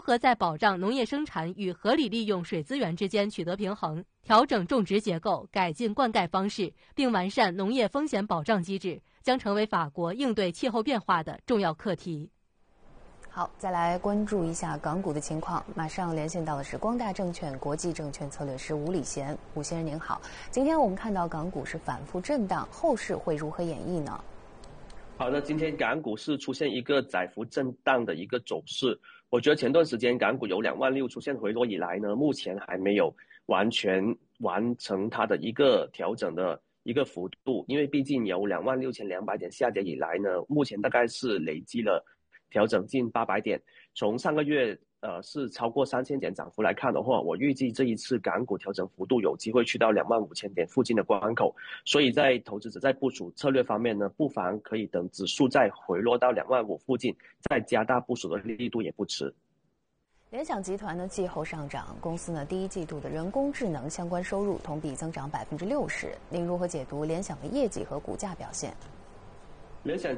何在保障农业生产与合理利用水资源之间取得平衡，调整种植结构，改进灌溉方式，并完善农业风险保障机制，将成为法国应对气候变化的重要课题。 好，再来关注一下港股的情况。马上连线到的是光大证券国际证券策略师吴礼贤，吴先生您好。今天我们看到港股是反复震荡，后市会如何演绎呢？ 好的，今天港股是出现一个窄幅震荡的一个走势。我觉得前段时间港股由26000出现回落以来呢，目前还没有完全完成它的一个调整的一个幅度，因为毕竟由26200点下跌以来呢，目前大概是累积了调整近800点。从上个月是超过3000点涨幅来看的话，我预计这一次港股调整幅度有机会去到25000点附近的关口，所以在投资者在部署策略方面呢，不妨可以等指数再回落到25000附近，再加大部署的力度也不迟。 联想集团呢季后上涨，公司呢第一季度的人工智能相关收入同比增长60%。您如何解读联想的业绩和股价表现？ 联想